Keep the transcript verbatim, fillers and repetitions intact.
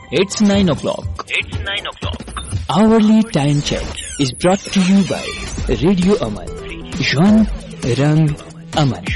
It's nine o'clock. It's nine o'clock. Hourly time check is brought to you by Radio Aman. Shwan Rang Aman.